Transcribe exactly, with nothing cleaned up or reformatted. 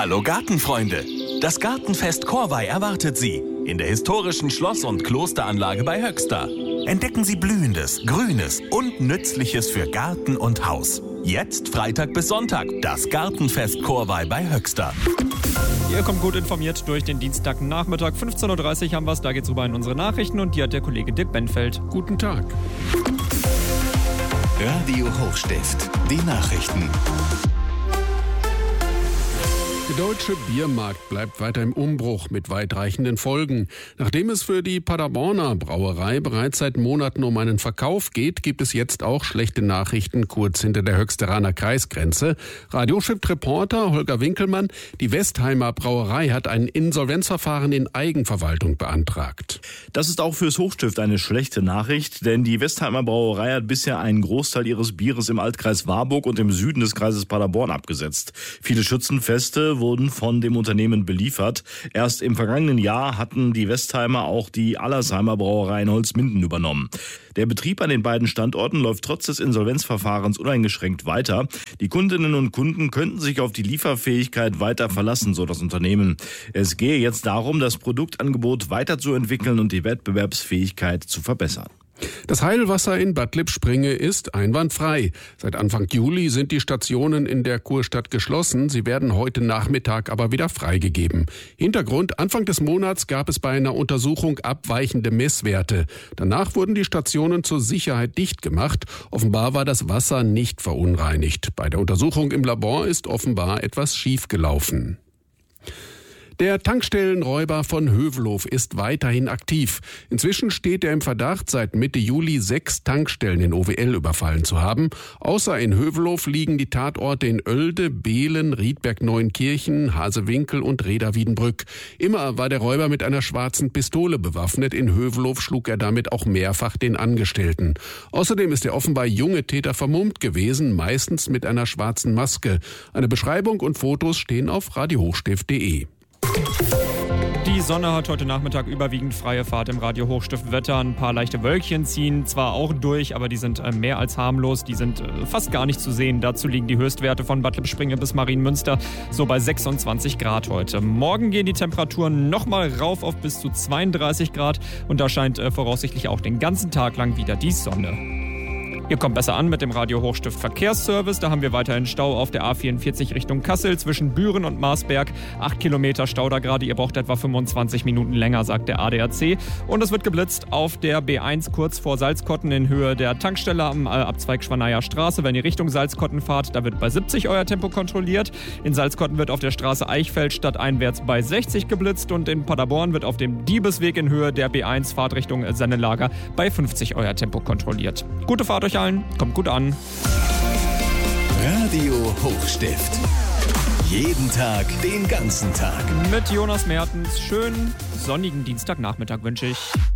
Hallo Gartenfreunde! Das Gartenfest Corvey erwartet Sie in der historischen Schloss- und Klosteranlage bei Höxter. Entdecken Sie Blühendes, Grünes und Nützliches für Garten und Haus. Jetzt Freitag bis Sonntag, das Gartenfest Corvey bei Höxter. Ihr kommt gut informiert durch den Dienstagnachmittag. fünfzehn Uhr dreißig haben wir es, da geht's rüber in unsere Nachrichten und die hat der Kollege Dirk Benfeld. Guten Tag. Radio Hochstift, die Nachrichten. Der deutsche Biermarkt bleibt weiter im Umbruch mit weitreichenden Folgen. Nachdem es für die Paderborner Brauerei bereits seit Monaten um einen Verkauf geht, gibt es jetzt auch schlechte Nachrichten kurz hinter der Höxteraner Kreisgrenze. Radiochip-Reporter Holger Winkelmann, die Westheimer Brauerei hat ein Insolvenzverfahren in Eigenverwaltung beantragt. Das ist auch fürs Hochstift eine schlechte Nachricht, denn die Westheimer Brauerei hat bisher einen Großteil ihres Bieres im Altkreis Warburg und im Süden des Kreises Paderborn abgesetzt. Viele Schützenfeste wurden von dem Unternehmen beliefert. Erst im vergangenen Jahr hatten die Westheimer auch die Allersheimer Brauerei in Holzminden übernommen. Der Betrieb an den beiden Standorten läuft trotz des Insolvenzverfahrens uneingeschränkt weiter. Die Kundinnen und Kunden könnten sich auf die Lieferfähigkeit weiter verlassen, so das Unternehmen. Es gehe jetzt darum, das Produktangebot weiterzuentwickeln und die Wettbewerbsfähigkeit zu verbessern. Das Heilwasser in Bad Lippspringe ist einwandfrei. Seit Anfang Juli sind die Stationen in der Kurstadt geschlossen. Sie werden heute Nachmittag aber wieder freigegeben. Hintergrund: Anfang des Monats gab es bei einer Untersuchung abweichende Messwerte. Danach wurden die Stationen zur Sicherheit dicht gemacht. Offenbar war das Wasser nicht verunreinigt. Bei der Untersuchung im Labor ist offenbar etwas schiefgelaufen. Der Tankstellenräuber von Hövelhof ist weiterhin aktiv. Inzwischen steht er im Verdacht, seit Mitte Juli sechs Tankstellen in O W L überfallen zu haben. Außer in Hövelhof liegen die Tatorte in Oelde, Behlen, Riedberg-Neuenkirchen, Hasewinkel und Reda-Wiedenbrück. Immer war der Räuber mit einer schwarzen Pistole bewaffnet. In Hövelhof schlug er damit auch mehrfach den Angestellten. Außerdem ist der offenbar junge Täter vermummt gewesen, meistens mit einer schwarzen Maske. Eine Beschreibung und Fotos stehen auf radio hochstift punkt de. Die Sonne hat heute Nachmittag überwiegend freie Fahrt im Radio Hochstift Wetter. Ein paar leichte Wölkchen ziehen zwar auch durch, aber die sind mehr als harmlos. Die sind fast gar nicht zu sehen. Dazu liegen die Höchstwerte von Bad Lippspringe bis Marienmünster so bei sechsundzwanzig Grad heute. Morgen gehen die Temperaturen nochmal rauf auf bis zu zweiunddreißig Grad und da scheint voraussichtlich auch den ganzen Tag lang wieder die Sonne. Ihr kommt besser an mit dem Radio Hochstift Verkehrsservice. Da haben wir weiterhin Stau auf der A vierundvierzig Richtung Kassel zwischen Büren und Marsberg. Acht Kilometer Stau da gerade. Ihr braucht etwa fünfundzwanzig Minuten länger, sagt der A D A C. Und es wird geblitzt auf der B eins kurz vor Salzkotten in Höhe der Tankstelle am Abzweig Schwaneyer Straße. Wenn ihr Richtung Salzkotten fahrt, da wird bei siebzig euer Tempo kontrolliert. In Salzkotten wird auf der Straße Eichfeld stadteinwärts bei sechzig geblitzt. Und in Paderborn wird auf dem Diebesweg in Höhe der B eins Fahrtrichtung Sennelager bei fünfzig euer Tempo kontrolliert. Gute Fahrt euch allen, kommt gut an. Radio Hochstift. Jeden Tag, den ganzen Tag. Mit Jonas Mertens. Schönen sonnigen Dienstagnachmittag wünsche ich.